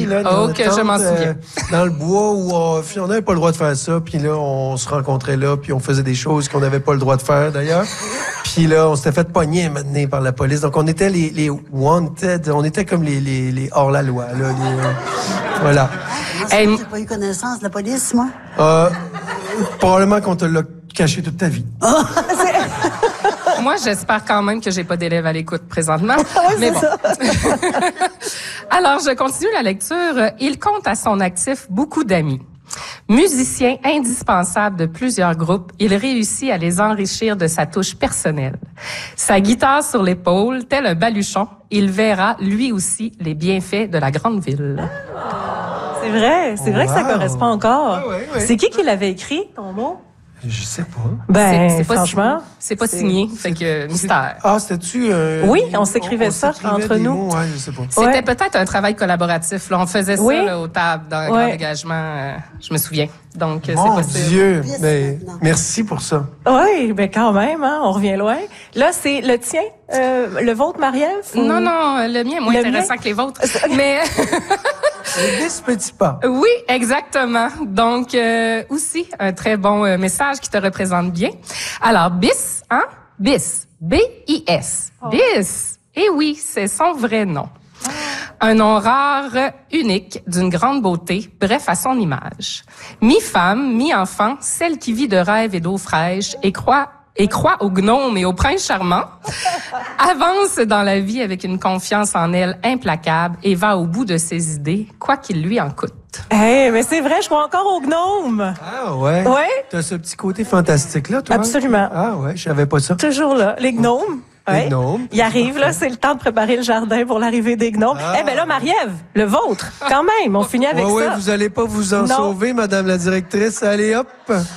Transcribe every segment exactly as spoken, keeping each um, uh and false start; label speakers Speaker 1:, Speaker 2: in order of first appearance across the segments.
Speaker 1: là, dans,
Speaker 2: oh, que je m'en souviens. Euh,
Speaker 1: dans le bois où on on n'avait pas le droit de faire ça, puis là, on se rencontrait là, puis on faisait des choses qu'on n'avait pas le droit de faire, d'ailleurs. Puis là, on s'était fait pogner maintenant par la police. Donc, on était les, les wanted, on était comme les, les, les hors-la-loi, là. Les, euh, voilà.
Speaker 3: Ah, hey, t'as pas eu connaissance de la police, moi?
Speaker 1: Euh, probablement qu'on te l'a caché toute ta vie.
Speaker 3: Oh,
Speaker 2: moi, j'espère quand même que j'ai pas d'élèves à l'écoute présentement.
Speaker 3: Oui,
Speaker 2: mais bon.
Speaker 3: Ça.
Speaker 2: Alors, je continue la lecture. Il compte à son actif beaucoup d'amis. Musicien indispensable de plusieurs groupes, il réussit à les enrichir de sa touche personnelle. Sa guitare sur l'épaule, tel un baluchon, il verra lui aussi les bienfaits de la grande ville.
Speaker 4: C'est vrai, c'est vrai wow. que ça correspond encore.
Speaker 1: Oui, oui, oui.
Speaker 4: C'est qui qui l'avait écrit, ton mot?
Speaker 1: Je sais pas.
Speaker 4: Ben,
Speaker 2: c'est, c'est pas
Speaker 4: franchement.
Speaker 2: Signé. C'est pas signé, fait que mystère.
Speaker 1: Ah, c'était-tu... Euh,
Speaker 4: oui, on s'écrivait
Speaker 1: on, on
Speaker 4: ça
Speaker 1: s'écrivait
Speaker 4: entre nous.
Speaker 1: Mots, ouais, je sais pas.
Speaker 2: C'était
Speaker 4: ouais.
Speaker 2: peut-être un travail collaboratif. Là. On faisait ça
Speaker 4: oui.
Speaker 2: là, aux tables dans un
Speaker 4: ouais.
Speaker 2: grand dégagement. Euh, je me souviens. Donc,
Speaker 1: Mon
Speaker 2: c'est possible.
Speaker 1: Dieu! Mais, merci pour ça.
Speaker 4: Oui, ben quand même, hein, on revient loin. Là, c'est le tien, euh, le vôtre, Marie-Ève? Ou...
Speaker 2: Non, non, le mien est moins
Speaker 4: le
Speaker 2: intéressant
Speaker 4: mien?
Speaker 2: que les vôtres. Mais...
Speaker 1: Le bis petit pas.
Speaker 2: Oui, exactement. Donc, euh, aussi, un très bon euh, message qui te représente bien. Alors, bis, hein? Bis. B I S. Oh. Bis. Eh oui, c'est son vrai nom. Oh. Un nom rare, unique, d'une grande beauté, bref, à son image. Mi-femme, mi-enfant, celle qui vit de rêves et d'eau fraîche et croit et croit aux gnomes et aux princes charmants, avance dans la vie avec une confiance en elle implacable et va au bout de ses idées, quoi qu'il lui en coûte.
Speaker 4: Eh, hey, mais c'est vrai, je crois encore aux gnomes.
Speaker 1: Ah ouais?
Speaker 4: Ouais.
Speaker 1: T'as ce petit côté fantastique-là, toi?
Speaker 4: Absolument.
Speaker 1: Ah ouais, je savais pas ça.
Speaker 4: Toujours là, les gnomes.
Speaker 1: Les
Speaker 4: ouais.
Speaker 1: gnomes.
Speaker 4: Il arrive, là, c'est le temps de préparer le jardin pour l'arrivée des gnomes. Eh ah. ben là, Marie-Ève, le vôtre, quand même, on finit avec
Speaker 1: ouais,
Speaker 4: ça.
Speaker 1: Ouais, vous allez pas vous en non. sauver, madame la directrice. Allez, hop!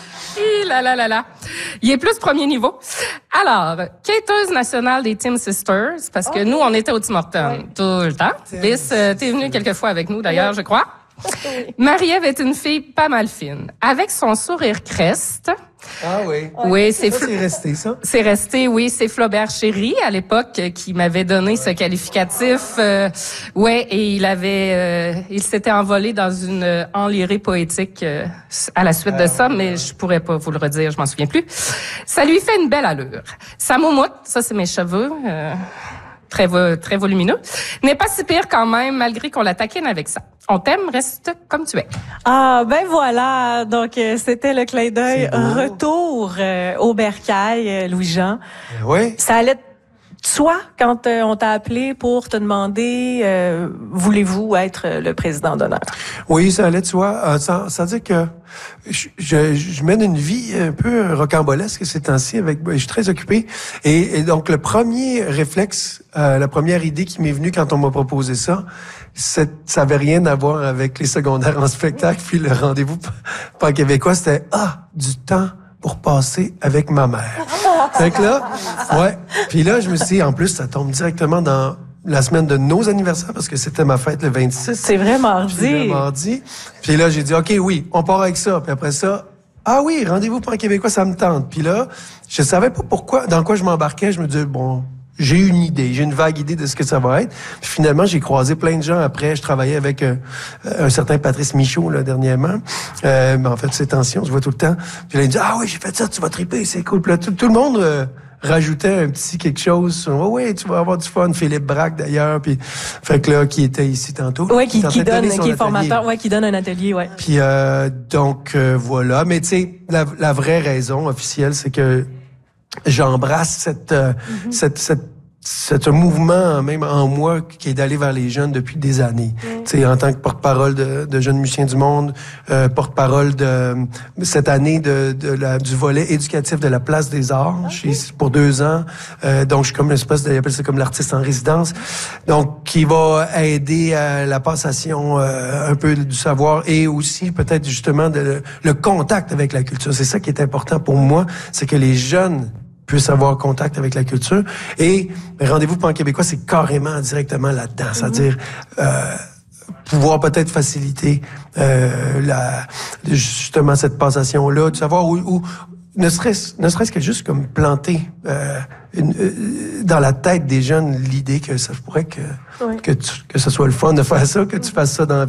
Speaker 2: Hi, là, là, là, là. Il est plus premier niveau. Alors, quêteuse nationale des Team Sisters, parce que okay. nous, on était au Tim Hortons ouais. tout le temps. Bis, euh, t'es venue quelques fois avec nous, d'ailleurs, ouais. je crois. Oui. Marie-Ève est une fille pas mal fine. Avec son sourire creste.
Speaker 1: Ah oui.
Speaker 2: Oui, c'est
Speaker 1: ça, c'est resté, ça?
Speaker 2: C'est resté, oui. C'est Flaubert Chéry, à l'époque, qui m'avait donné ouais. ce qualificatif. Euh, ouais, et il avait, euh, il s'était envolé dans une euh, enlyrée poétique euh, à la suite ah, de ça, ouais. mais je pourrais pas vous le redire, je m'en souviens plus. Ça lui fait une belle allure. Sa moumoute, ça c'est mes cheveux, euh, très, vo- très volumineux, n'est pas si pire quand même, malgré qu'on la taquine avec ça. On t'aime, reste comme tu es.
Speaker 4: Ah, ben voilà. Donc, euh, c'était le clin d'œil retour euh, au bercail, euh, Louis-Jean.
Speaker 1: Oui.
Speaker 4: Ça allait de soi quand euh, on t'a appelé pour te demander, euh, voulez-vous être le président d'honneur?
Speaker 1: Oui, ça allait de soi. Euh, ça, ça veut dire que je, je, je mène une vie un peu rocambolesque ces temps-ci. Avec, je suis très occupé. Et, et donc, le premier réflexe, euh, la première idée qui m'est venue quand on m'a proposé ça, c'est, ça avait rien à voir avec les secondaires en spectacle. Puis le rendez-vous pas québécois, c'était « Ah, du temps pour passer avec ma mère. » Fait que là, ouais. Puis là, je me suis dit, en plus, ça tombe directement dans la semaine de nos anniversaires parce que c'était ma fête le vingt-six.
Speaker 4: C'est vrai, mardi.
Speaker 1: C'est vrai, mardi. Puis là, j'ai dit, OK, oui, on part avec ça. Puis après ça, ah oui, rendez-vous pour un Québécois, ça me tente. Puis là, je savais pas pourquoi, dans quoi je m'embarquais. Je me disais, bon, j'ai une idée, j'ai une vague idée de ce que ça va être. Puis finalement, j'ai croisé plein de gens après. Je travaillais avec euh, un certain Patrice Michaud, là, dernièrement. Euh, mais en fait, c'est tension, on se voit tout le temps. Puis là, il me dit, ah oui, j'ai fait ça, tu vas triper, c'est cool. Puis là, tout, tout le monde euh, rajoutait un petit quelque chose. Oh, oui, tu vas avoir du fun. Philippe Braque, d'ailleurs. Puis, fait que là, qui était ici tantôt.
Speaker 4: Oui, qui, qui donne, qui est
Speaker 1: atelier.
Speaker 4: formateur, ouais, qui donne un atelier, ouais.
Speaker 1: Puis, euh, donc, euh, voilà. Mais tu sais, la, la vraie raison officielle, c'est que j'embrasse cette, euh, mm-hmm. cette, cette, c'est un mouvement même en moi qui est d'aller vers les jeunes depuis des années. Mm. Tu sais, en tant que porte-parole de, de Jeunes musiciens du monde, euh, porte-parole de cette année de, de la, du volet éducatif de la Place des Arts, okay. chez, pour deux ans. Euh, donc, je suis comme une espèce de, ils appellent ça comme l'artiste en résidence. Donc, qui va aider à la passation euh, un peu du savoir et aussi peut-être justement de, le contact avec la culture. C'est ça qui est important pour moi, c'est que les jeunes puissent avoir contact avec la culture. Et Rendez-vous pour un Québécois, c'est carrément directement là-dedans. Mm-hmm. C'est-à-dire euh, pouvoir peut-être faciliter euh, la justement cette passation-là, de savoir où, où ne serait-ce ne serait-ce que juste comme planter euh, une, euh, dans la tête des jeunes l'idée que ça pourrait que oui. que tu, que ce soit le fun de faire ça, que tu fasses ça dans la vie.